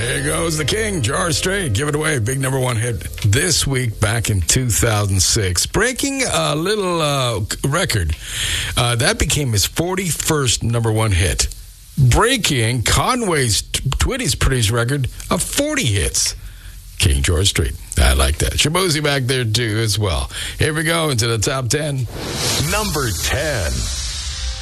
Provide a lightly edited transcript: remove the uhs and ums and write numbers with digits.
There goes the king, George Strait. Give it away. Big number one hit this week back in 2006. Breaking a little record. That became his 41st number one hit. Breaking Conway's Twitty's Pretty's record of 40 hits. King George Strait. I like that. Shabozy back there too as well. Here we go into the top 10. Number 10.